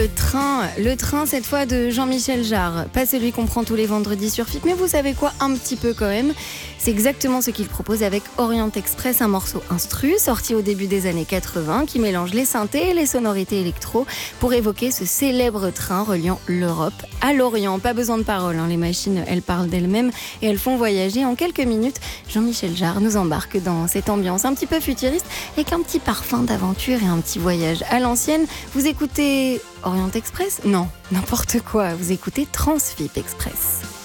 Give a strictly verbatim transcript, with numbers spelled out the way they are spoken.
le train. Le train, cette fois, de Jean-Michel Jarre. Pas celui qu'on prend tous les vendredis sur F I P, mais vous savez quoi, un petit peu quand même. C'est exactement ce qu'il propose avec Orient Express, un morceau instru sorti au début des années quatre-vingts qui mélange les synthés et les sonorités électro pour évoquer ce célèbre train reliant l'Europe à l'Orient. Pas besoin de paroles, hein, les machines, elles parlent d'elles-mêmes et elles font voyager. En quelques minutes, Jean-Michel Jarre nous embarque dans cette ambiance un petit peu futuriste avec un petit parfum d'aventure et un petit voyage à l'ancienne. Vous écoutez Orient Express ? Non, n'importe quoi, vous écoutez Transfip Express.